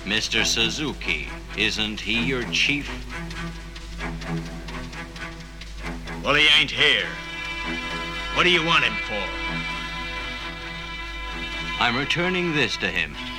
Mr. Suzuki, isn't he your chief? Well, he ain't here. What do you want him for? I'm returning this to him.